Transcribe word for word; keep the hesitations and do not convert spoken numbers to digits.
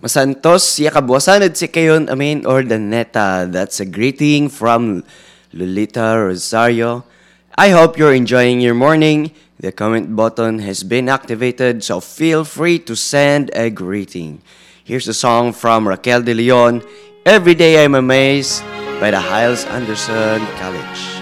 Masantos, ya kabuasanad si kayon amin or Daneta. That's a greeting from Lolita Rosario. I hope you're enjoying your morning. The comment button has been activated, so feel free to send a greeting. Here's a song from Raquel de Leon, Every Day I'm Amazed by the Hiles Anderson College.